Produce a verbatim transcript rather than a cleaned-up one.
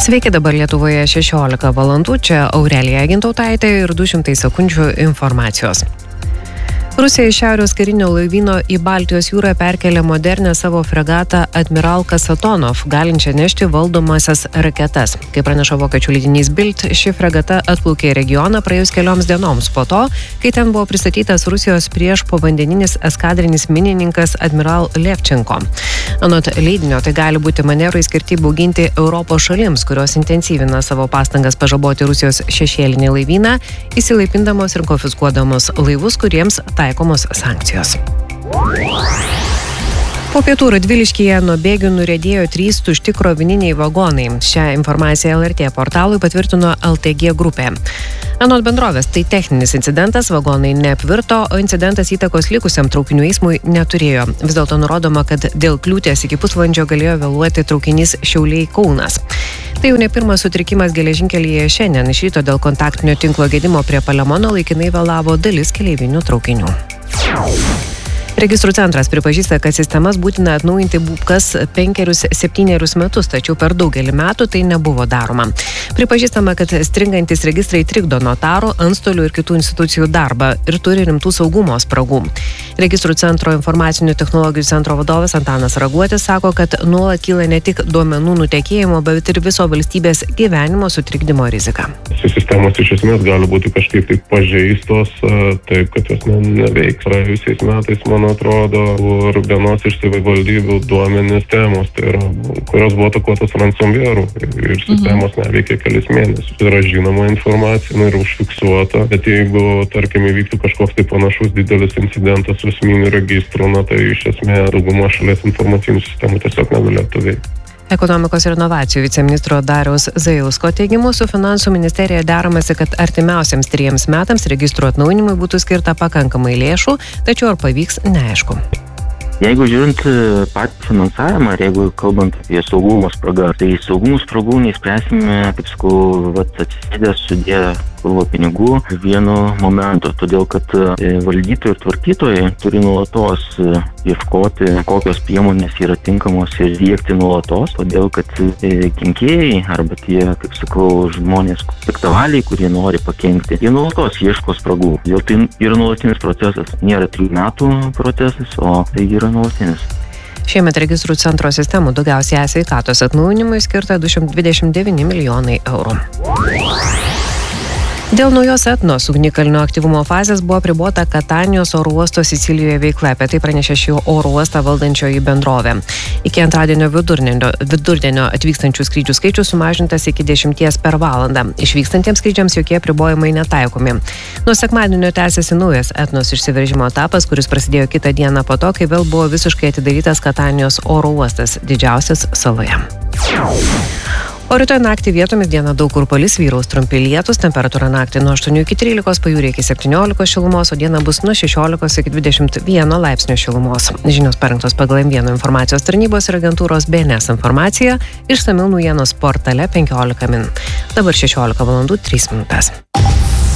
Sveiki, dabar Lietuvoje šešiolika valandų, čia Aurelija Gintautaitė ir du šimtai sekundžių informacijos. Rusija iš Šiaurės karinio laivyno į Baltijos jūrą perkelė modernę savo fregatą Admiral Kasatonov, galinčią nešti valdomasias raketas. Kaip praneša vokiečių leidinys Bild, ši fregata atplaukė į regioną praėjus kelioms dienoms po to, kai ten buvo pristatytas Rusijos prieš povandeninis eskadrinis minininkas Admiral Levčenko. Anot leidinio, tai gali būti manevrui skirti bauginti Europos šalims, kurios intensyvina savo pastangas pažaboti Rusijos šešėlinį laivyną, įsilaipindamos ir konfiskuodamos laivus, kuriems taikomos sankcijos. Po pietų Radviliškyje nuo bėgių nuriedėjo trys tušti krovininiai vagonai. Šią informaciją L R T portalui patvirtino L T G grupė. Anot bendrovės, tai techninis incidentas, vagonai neapvirto, o incidentas įtakos likusiam traukinių eismui neturėjo. Vis dėlto nurodoma, kad dėl kliūties iki pusvalandžio galėjo vėluoti traukinys Šiauliai Kaunas. Tai jau ne pirmas sutrikimas geležinkelyje šiandien. Iš ryto dėl kontaktinio tinklo gedimo prie Palemono laikinai vėlavo dalis keleivinių traukinių. Registrų centras pripažįsta, kad sistemas būtina atnaujinti kas penkerius septynerius metus, tačiau per daugelį metų tai nebuvo daroma. Pripažįstama, kad stringantis registrai trikdo notarų, antstolių ir kitų institucijų darbą ir turi rimtų saugumo spragų. Registrų centro informacinių technologijų centro vadovas Antanas Raguotis sako, kad nuolat kyla ne tik duomenų nutekėjimo, bet ir viso valstybės gyvenimo sutrikdymo rizika. Sistemos iš esmės gali būti kažkaip tai pažeistos, taip kad jos neveiks. Praėjusiais metais, man atrodo, ir vienos iš savivaldybių duomenys temos, tai yra, kurios buvo atakuotos ransomware ir sistemos mhm. neveikia kelis mėnesius. Yra žinoma informacija ir užfiksuota, bet jeigu, tarkim, įvyktų kažkoks tai panašus didelis incidentas su esminiu registru, na tai iš esmės dauguma šalies informacinių sistemų tiesiog negalėtų veikti. Ekonomikos ir inovacijų viceministro Dariaus Zailsko teigimu, su finansų ministerija deramasi, kad artimiausiams trejiems metams registrų atnaujinimui būtų skirta pakankamai lėšų, tačiau ar pavyks, neaišku. Jeigu žiūrint patį finansavimą ir jeigu kalbant apie saugumo spragą, tai saugumo spragų neįspręsime, kaip sakau, atsisėdę sudėję krūvą pinigų vienu momentu, todėl kad valdytojai ir tvarkytojai turi nuolatos ieškoti, kokios priemonės yra tinkamos ir diegti nuolatos, todėl kad kenkėjai arba tie, kaip sakau, žmonės piktavaliai, kurie nori pakenkti, jie nuolatos ieško spragų. Dėl tai yra nuolatinis procesas, nėra trijų metų procesas, o tai yra nuolatinis. Šiemet registrų centro sistemų daugiausiai sveikatos atnaujinimui skirta du šimtai dvidešimt devyni milijonai eurų. Dėl naujos Etnos ugnikalnio aktyvumo fazės buvo apribota Katanijos oro uosto Sicilijoje veikla, apie tai pranešė šį oro uostą valdančioji bendrovė. Iki antradienio vidurdienio, vidurdienio atvykstančių skrydžių skaičius sumažintas iki dešimties per valandą. Išvykstantiems skrydžiams jokie apribojimai netaikomi. Nuo sekmadienio tęsiasi naujas Etnos išsiveržimo etapas, kuris prasidėjo kitą dieną po to, kai vėl buvo visiškai atidarytas Katanijos oro uostas, didžiausias saloje. O rytoj naktį vietomis dieną daug kur palis, vyraus trumpi lietūs, temperatūra naktį nuo aštuonių iki trylikos, pajūryje iki septyniolikos šilumos, o dieną bus nuo šešiolikos iki dvidešimt vieno laipsnio šilumos. Žinios parengtos pagal M vienas informacijos tarnybos ir agentūros B N S informacija, išsamiau naujienos portale penkiolika min. Dabar šešiolika valandų trys minutės.